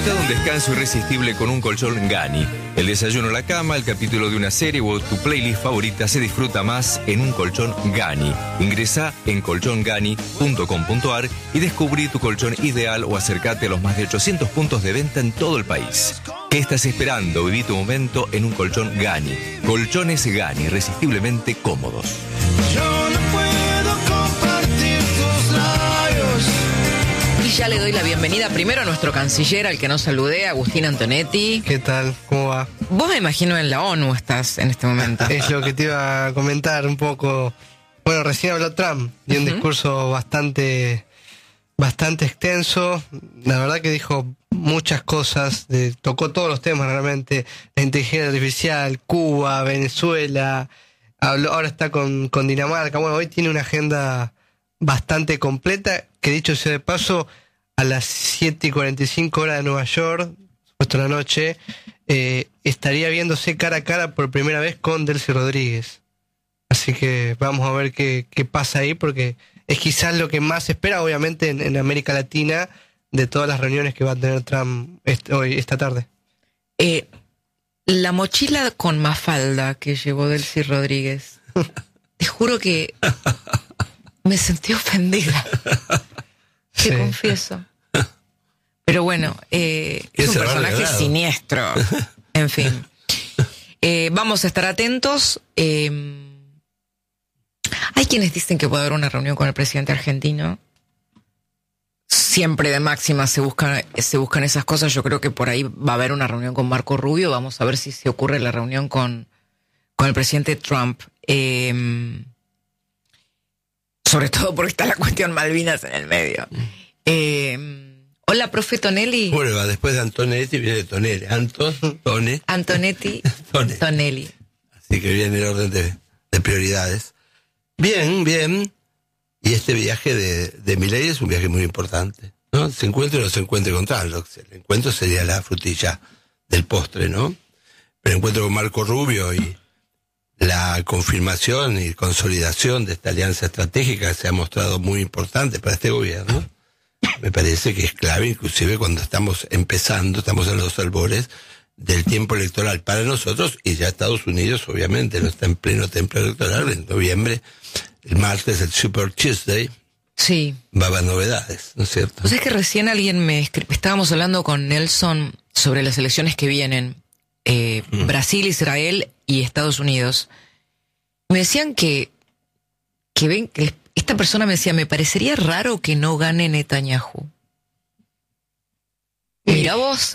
Disfruta de un descanso irresistible con un colchón Gani. El desayuno en la cama, el capítulo de una serie o tu playlist favorita se disfruta más en un colchón Gani. Ingresa en colchongani.com.ar y descubrí tu colchón ideal o acércate a los más de 800 puntos de venta en todo el país. ¿Qué estás esperando? Viví tu momento en un colchón Gani. Colchones Gani, irresistiblemente cómodos. Yo no puedo compartir tus labios. Y ya le doy la bienvenida primero a nuestro canciller, al que nos saludé, Agustín Antonetti. ¿Qué tal? ¿Cómo va? Vos me imagino en la ONU estás en este momento. Es lo que te iba a comentar un poco. Bueno, recién habló Trump, dio un discurso bastante extenso. La verdad que dijo muchas cosas, tocó todos los temas realmente. La inteligencia artificial, Cuba, Venezuela, ahora está con Dinamarca. Bueno, hoy tiene una agenda bastante completa, que dicho sea de paso, a las 7:45 horas de Nueva York, supuesto la noche, estaría viéndose cara a cara por primera vez con Delcy Rodríguez. Así que vamos a ver qué pasa ahí, porque es quizás lo que más se espera, obviamente, en América Latina, de todas las reuniones que va a tener Trump esta tarde. La mochila con mafalda que llevó Delcy Rodríguez, te juro que me sentí ofendida. Te confieso. Pero bueno, es un personaje siniestro. En fin. Vamos a estar atentos. Hay quienes dicen que puede haber una reunión con el presidente argentino. Siempre de máxima se buscan esas cosas. Yo creo que por ahí va a haber una reunión con Marco Rubio. Vamos a ver si se ocurre la reunión con el presidente Trump. Sobre todo porque está la cuestión Malvinas en el medio. Hola, profe Tonelli. Bueno, después de Antonetti viene Tonelli. Antonetti Tonelli. Así que viene el orden de prioridades. Bien. Y este viaje de Milei es un viaje muy importante, ¿no? Se encuentre o no se encuentre con Trump. El encuentro sería la frutilla del postre, ¿no? Pero el encuentro con Marco Rubio y la confirmación y consolidación de esta alianza estratégica se ha mostrado muy importante para este gobierno. Me parece que es clave, inclusive cuando estamos en los albores del tiempo electoral para nosotros, y ya Estados Unidos obviamente no está en pleno tiempo electoral. En noviembre, el martes, el Super Tuesday, sí, va a haber novedades, ¿no es cierto? O sea, es que recién alguien estábamos hablando con Nelson sobre las elecciones que vienen, Brasil, Israel y Estados Unidos. Me decían que ven que esta persona me decía, me parecería raro que no gane Netanyahu. Mira vos,